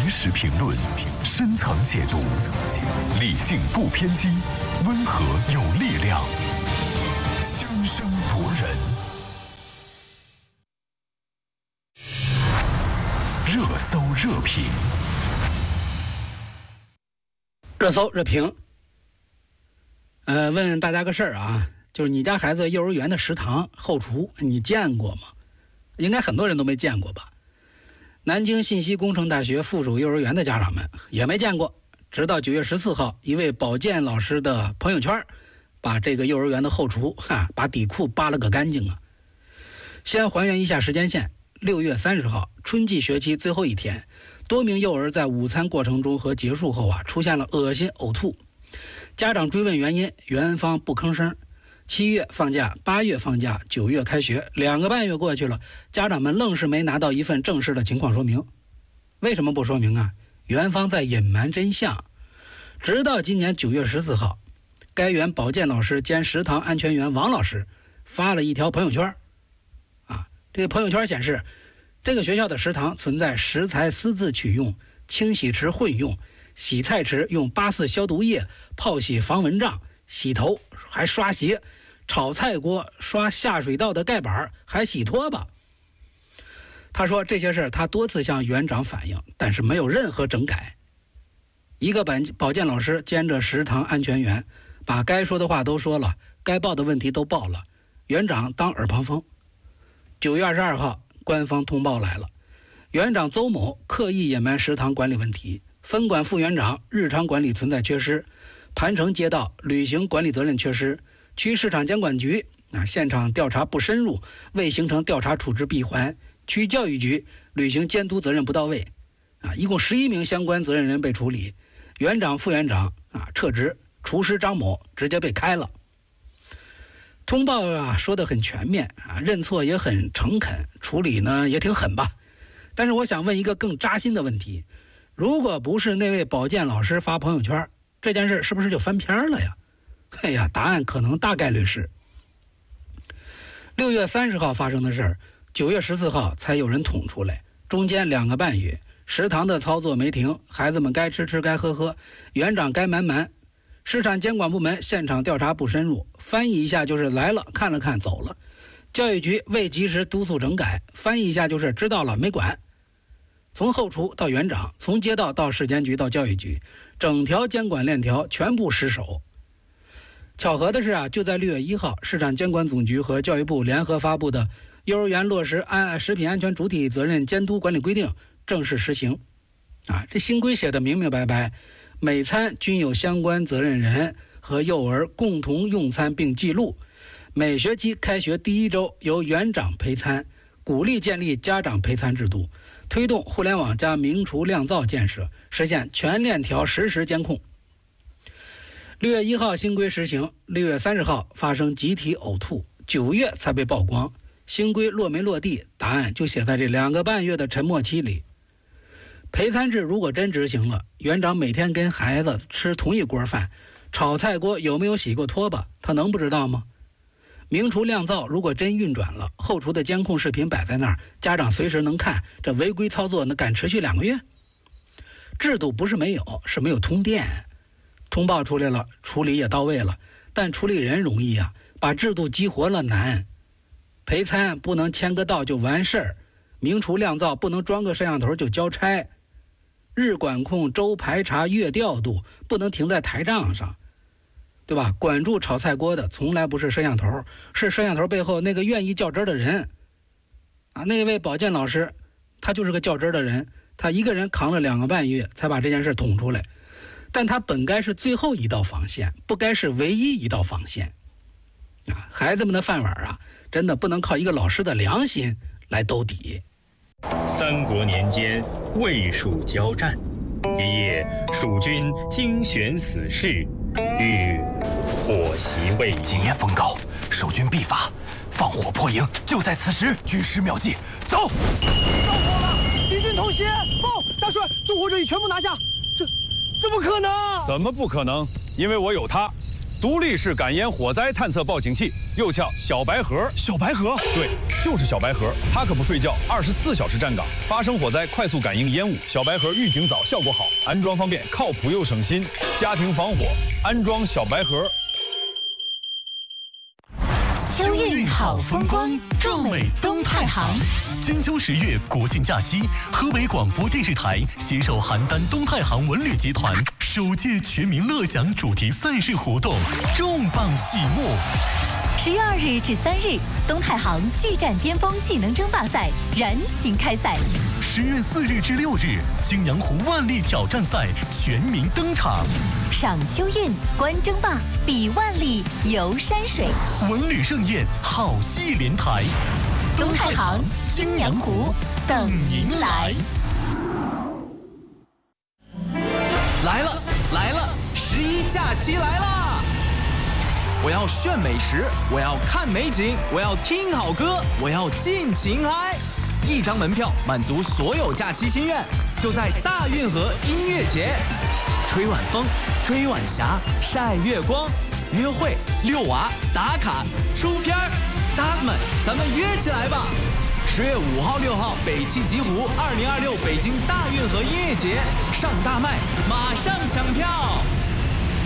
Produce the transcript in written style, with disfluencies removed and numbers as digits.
实评论，深层解读，理性不偏激，温和有力量，声声夺人。热搜热评， 热搜热评。问大家个事儿啊，就是你家孩子幼儿园的食堂后厨，你见过吗？应该很多人都没见过吧。南京信息工程大学附属幼儿园的家长们也没见过，直到9月14号，一位保健老师的朋友圈把这个幼儿园的后厨把底裤扒了个干净啊。先还原一下时间线，6月30号，春季学期最后一天，多名幼儿在午餐过程中和结束后出现了恶心呕吐，家长追问原因，园方不吭声。7月放假，8月放假，9月开学，2个半月过去了，家长们愣是没拿到一份正式的情况说明。为什么不说明啊？园方在隐瞒真相。直到今年9月14号，该园保健老师兼食堂安全员王老师发了一条朋友圈这个朋友圈显示，这个学校的食堂存在食材私自取用、清洗池混用、洗菜池用84消毒液泡洗防蚊帐、洗头还刷鞋，炒菜锅刷下水道的盖板还洗拖把。他说这些事他多次向园长反映，但是没有任何整改。一个保健老师兼着食堂安全员，把该说的话都说了，该报的问题都报了，园长当耳旁风。9月22号，官方通报来了，园长邹某刻意隐瞒食堂管理问题，分管副园长日常管理存在缺失，盘城街道履行管理责任缺失，区市场监管局现场调查不深入，未形成调查处置闭环，区教育局履行监督责任不到位一共11名相关责任人被处理，园长副园长撤职，厨师张某直接被开了。通报说得很全面认错也很诚恳，处理呢也挺狠吧。但是我想问一个更扎心的问题，如果不是那位保健老师发朋友圈，这件事是不是就翻篇了呀？答案可能大概率是。6月30号发生的事，9月14号才有人捅出来，中间2个半月，食堂的操作没停，孩子们该吃吃该喝喝，园长该瞒瞒，市场监管部门现场调查不深入，翻译一下就是来了看了看走了，教育局未及时督促整改，翻译一下就是知道了没管。从后厨到园长，从街道到市监局到教育局，整条监管链条全部失守。巧合的是就在6月1号，市场监管总局和教育部联合发布的《幼儿园落实食品安全主体责任监督管理规定》正式实行这新规写的明明白白，每餐均有相关责任人和幼儿共同用餐并记录，每学期开学第1周由园长陪餐，鼓励建立家长陪餐制度，推动互联网加明厨亮灶建设，实现全链条实时监控。6月1号新规实行，6月30号发生集体呕吐，9月才被曝光。新规落没落地，答案就写在这2个半月的沉默期里。陪餐制如果真执行了，园长每天跟孩子吃同一锅饭，炒菜锅有没有洗过拖把，他能不知道吗？明厨亮灶如果真运转了，后厨的监控视频摆在那儿，家长随时能看，这违规操作敢持续2个月？制度不是没有，是没有通电。通报出来了，处理也到位了，但处理人容易把制度激活了难。陪餐不能签个到就完事儿，明厨亮灶不能装个摄像头就交差，日管控周排查月调度不能停在台账上，对吧？管住炒菜锅的从来不是摄像头，是摄像头背后那个愿意较真的人那位保健老师他就是个较真的人，他一个人扛了2个半月才把这件事捅出来，但他本该是最后一道防线，不该是唯一一道防线孩子们的饭碗真的不能靠一个老师的良心来兜底。 三国年间，魏蜀交战，一夜，蜀军精选死士，欲火袭魏营。 今夜风高，守军必发，放火破营，就在此时。军师妙计，走！ 着火了，敌军偷袭！大帅，纵火者已全部拿下。这怎么可能？ 怎么不可能？因为我有他。 独立式感烟火灾探测报警器，又叫小白盒。 小白盒， 对，就是小白盒，它可不睡觉，24小时站岗，发生火灾快速感应烟雾。小白盒预警早，效果好，安装方便，靠谱又省心。家庭防火，安装小白盒。 秋韵好风光，壮美东太行。金秋10月国庆假期，河北广播电视台携手邯郸东太行文旅集团首届全民乐享主题赛事活动重磅启幕。 10月2日至3日，东太行巨战巅峰技能争霸赛燃情开赛。 10月4日至6日，青阳湖万历挑战赛全民登场。 赏秋韵，观争霸，比万历，游山水， 文旅盛宴，好戏连台。 东太行、青阳湖等您来。 来了来了，11假期来啦！我要炫美食，我要看美景，我要听好歌，我要尽情嗨！一张门票满足所有假期心愿，就在大运河音乐节。吹晚风，追晚霞，晒月光，约会、遛娃、打卡、出片儿，搭子们，咱们约起来吧！10月5号、6号，北汽极狐2026北京大运河音乐节上大麦，马上抢票！